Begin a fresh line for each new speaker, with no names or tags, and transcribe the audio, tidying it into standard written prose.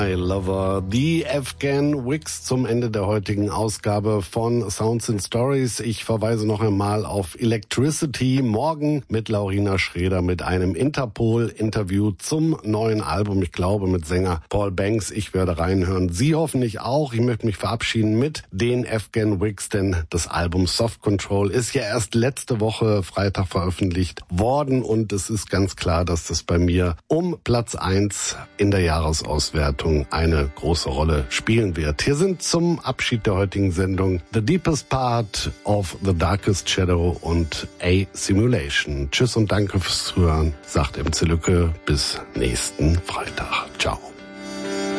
I Lover, the Afghan Wigs zum Ende der heutigen Ausgabe von Sounds and Stories. Ich verweise noch einmal auf Electricity, morgen mit Laurina Schreder mit einem Interpol-Interview zum neuen Album, ich glaube mit Sänger Paul Banks. Ich werde reinhören, Sie hoffentlich auch. Ich möchte mich verabschieden mit den Afghan Wigs, denn das Album Soft Control ist ja erst letzte Woche Freitag veröffentlicht worden und es ist ganz klar, dass das bei mir um Platz 1 in der Jahresauswertung eine große Rolle spielen wird. Hier sind zum Abschied der heutigen Sendung The Deepest Part of the Darkest Shadow und A Simulation. Tschüss und danke fürs Zuhören, sagt MC Lücke. Bis nächsten Freitag. Ciao.